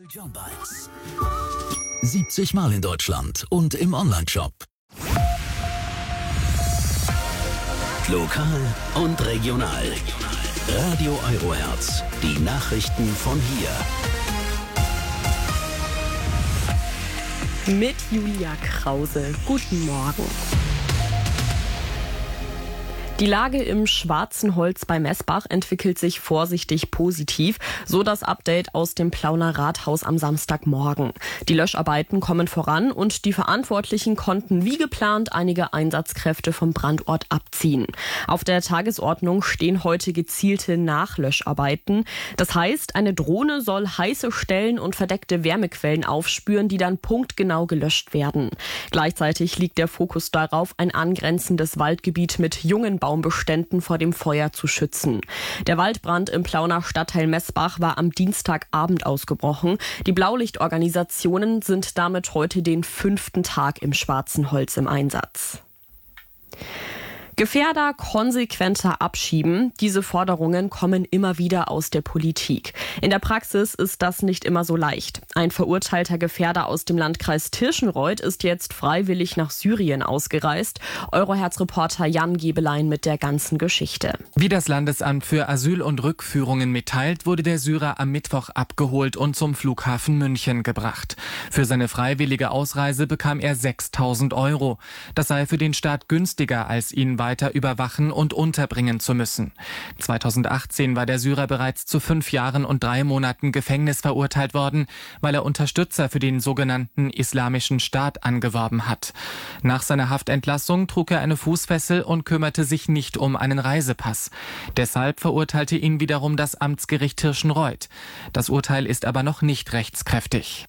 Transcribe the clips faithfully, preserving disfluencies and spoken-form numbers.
John Bites. siebzig Mal in Deutschland und im Onlineshop. Lokal und regional. Radio Eurohertz. Die Nachrichten von hier. Mit Julia Krause. Guten Morgen. Die Lage im Schwarzenholz bei Messbach entwickelt sich vorsichtig positiv, so das Update aus dem Plauner Rathaus am Samstagmorgen. Die Löscharbeiten kommen voran und die Verantwortlichen konnten wie geplant einige Einsatzkräfte vom Brandort abziehen. Auf der Tagesordnung stehen heute gezielte Nachlöscharbeiten. Das heißt, eine Drohne soll heiße Stellen und verdeckte Wärmequellen aufspüren, die dann punktgenau gelöscht werden. Gleichzeitig liegt der Fokus darauf, ein angrenzendes Waldgebiet mit jungen Baumbeständen vor dem Feuer zu schützen. Der Waldbrand im Plauner Stadtteil Messbach war am Dienstagabend ausgebrochen. Die Blaulichtorganisationen sind damit heute den fünften Tag im Schwarzenholz im Einsatz. Gefährder konsequenter abschieben. Diese Forderungen kommen immer wieder aus der Politik. In der Praxis ist das nicht immer so leicht. Ein verurteilter Gefährder aus dem Landkreis Tirschenreuth ist jetzt freiwillig nach Syrien ausgereist. Eurohertz-Reporter Jan Gebelein mit der ganzen Geschichte. Wie das Landesamt für Asyl und Rückführungen mitteilt, wurde der Syrer am Mittwoch abgeholt und zum Flughafen München gebracht. Für seine freiwillige Ausreise bekam er sechstausend Euro. Das sei für den Staat günstiger, als ihn weiter weiter überwachen und unterbringen zu müssen. zweitausendachtzehn war der Syrer bereits zu fünf Jahren und drei Monaten Gefängnis verurteilt worden, weil er Unterstützer für den sogenannten Islamischen Staat angeworben hat. Nach seiner Haftentlassung trug er eine Fußfessel und kümmerte sich nicht um einen Reisepass. Deshalb verurteilte ihn wiederum das Amtsgericht Tirschenreuth. Das Urteil ist aber noch nicht rechtskräftig.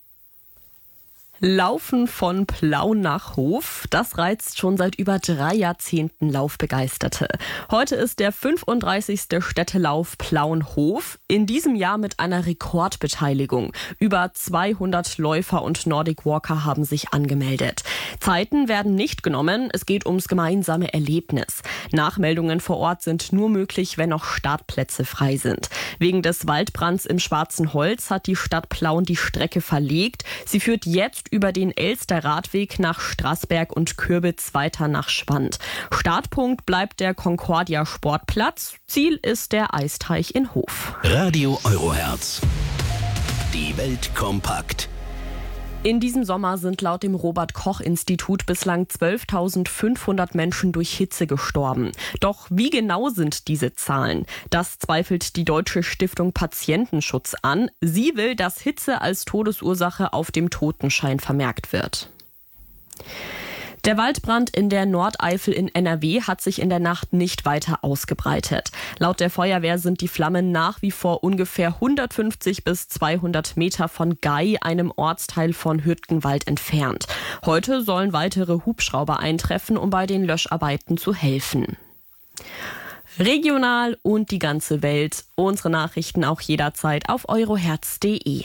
Laufen von Plauen nach Hof, das reizt schon seit über drei Jahrzehnten Laufbegeisterte. Heute ist der fünfunddreißigste Städtelauf Plauen-Hof, in diesem Jahr mit einer Rekordbeteiligung. Über zweihundert Läufer und Nordic Walker haben sich angemeldet. Zeiten werden nicht genommen, es geht ums gemeinsame Erlebnis. Nachmeldungen vor Ort sind nur möglich, wenn noch Startplätze frei sind. Wegen des Waldbrands im Schwarzenholz hat die Stadt Plauen die Strecke verlegt. Sie führt jetzt über den Elster Radweg nach Straßberg und Kürbitz weiter nach Schwand. Startpunkt bleibt der Concordia Sportplatz. Ziel ist der Eisteich in Hof. Radio Eurohertz. Die Welt kompakt. In diesem Sommer sind laut dem Robert-Koch-Institut bislang zwölftausendfünfhundert Menschen durch Hitze gestorben. Doch wie genau sind diese Zahlen? Das zweifelt die Deutsche Stiftung Patientenschutz an. Sie will, dass Hitze als Todesursache auf dem Totenschein vermerkt wird. Der Waldbrand in der Nordeifel in N R W hat sich in der Nacht nicht weiter ausgebreitet. Laut der Feuerwehr sind die Flammen nach wie vor ungefähr hundertfünfzig bis zweihundert Meter von Gei, einem Ortsteil von Hürtgenwald, entfernt. Heute sollen weitere Hubschrauber eintreffen, um bei den Löscharbeiten zu helfen. Regional und die ganze Welt. Unsere Nachrichten auch jederzeit auf eurohertz punkt de.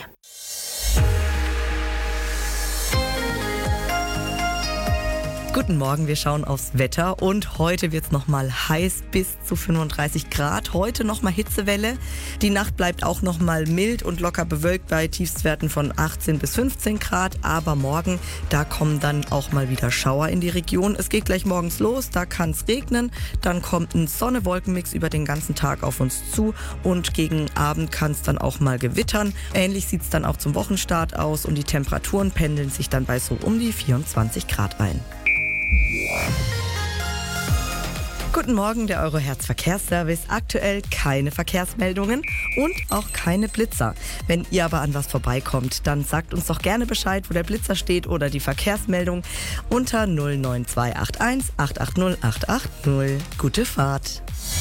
Guten Morgen, wir schauen aufs Wetter und heute wird es nochmal heiß bis zu fünfunddreißig Grad. Heute nochmal Hitzewelle. Die Nacht bleibt auch nochmal mild und locker bewölkt bei Tiefstwerten von achtzehn bis fünfzehn Grad. Aber morgen, da kommen dann auch mal wieder Schauer in die Region. Es geht gleich morgens los, da kann es regnen. Dann kommt ein Sonne-Wolken-Mix über den ganzen Tag auf uns zu und gegen Abend kann es dann auch mal gewittern. Ähnlich sieht es dann auch zum Wochenstart aus und die Temperaturen pendeln sich dann bei so um die vierundzwanzig Grad ein. Guten Morgen, der Eurohertz Verkehrsservice. Aktuell keine Verkehrsmeldungen und auch keine Blitzer. Wenn ihr aber an was vorbeikommt, dann sagt uns doch gerne Bescheid, wo der Blitzer steht oder die Verkehrsmeldung unter null neun zwei acht eins acht acht null acht acht null. Gute Fahrt.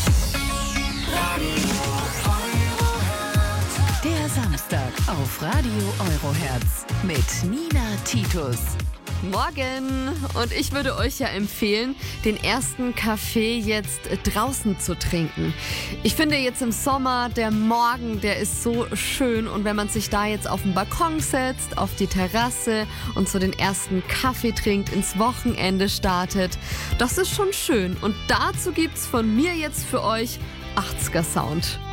Der Samstag auf Radio Eurohertz mit Nina Titus. Morgen! Und ich würde euch ja empfehlen, den ersten Kaffee jetzt draußen zu trinken. Ich finde jetzt im Sommer, der Morgen, der ist so schön. Und wenn man sich da jetzt auf den Balkon setzt, auf die Terrasse und so den ersten Kaffee trinkt, ins Wochenende startet, das ist schon schön. Und dazu gibt's von mir jetzt für euch achtziger Sound.